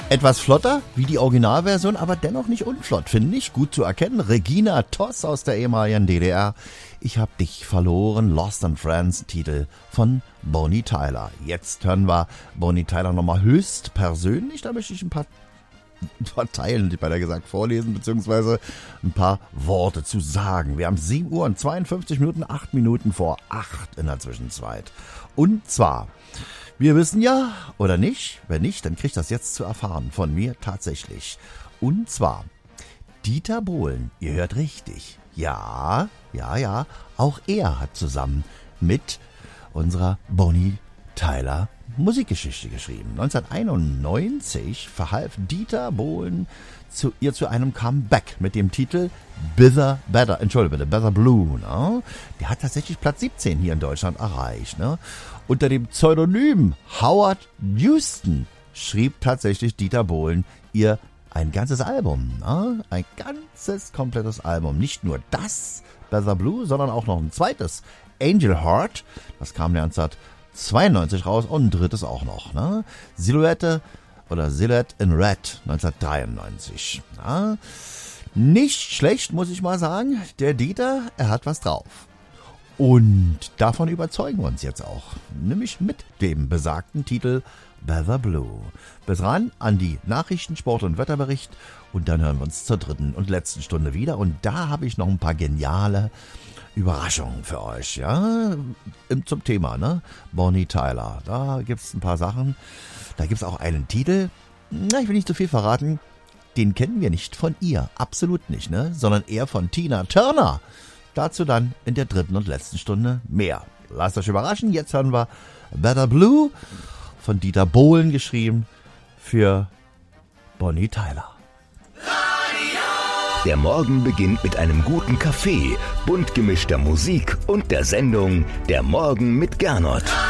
Etwas flotter wie die Originalversion, aber dennoch nicht unflott, finde ich. Gut zu erkennen. Regina Toss aus der ehemaligen DDR. Ich hab dich verloren. Lost and Friends, Titel von Bonnie Tyler. Jetzt hören wir Bonnie Tyler nochmal höchst persönlich. Da möchte ich ein paar Teilen, besser gesagt, vorlesen, beziehungsweise ein paar Worte zu sagen. Wir haben 7 Uhr und 52 Minuten, 8 Minuten vor 8 in der Zwischenzeit. Und zwar, wir wissen ja, oder nicht, wenn nicht, dann kriegt das jetzt zu erfahren, von mir tatsächlich. Und zwar, Dieter Bohlen, ihr hört richtig, ja, auch er hat zusammen mit unserer Bonnie Tyler Musikgeschichte geschrieben. 1991 verhalf Dieter Bohlen ihr zu einem Comeback mit dem Titel Better Blue. Ne? Der hat tatsächlich Platz 17 hier in Deutschland erreicht. Ne? Unter dem Pseudonym Howard Houston schrieb tatsächlich Dieter Bohlen ihr ein ganzes Album. Ne? Ein ganzes, komplettes Album. Nicht nur das Better Blue, sondern auch noch ein zweites, Angel Heart. Das kam 1992 raus und ein drittes auch noch. Ne? Silhouette in Red 1993. Ja? Nicht schlecht, muss ich mal sagen. Der Dieter, er hat was drauf. Und davon überzeugen wir uns jetzt auch. Nämlich mit dem besagten Titel Better Blue. Bis ran an die Nachrichten, Sport- und Wetterbericht. Und dann hören wir uns zur dritten und letzten Stunde wieder. Und da habe ich noch ein paar geniale Überraschungen für euch, ja, zum Thema, ne? Bonnie Tyler. Da gibt's ein paar Sachen. Da gibt's auch einen Titel. Na, ich will nicht zu viel verraten. Den kennen wir nicht von ihr. Absolut nicht, ne? Sondern eher von Tina Turner. Dazu dann in der dritten und letzten Stunde mehr. Lasst euch überraschen. Jetzt hören wir Better Blue von Dieter Bohlen geschrieben für Bonnie Tyler. Der Morgen beginnt mit einem guten Kaffee, bunt gemischter Musik und der Sendung Der Morgen mit Gernot.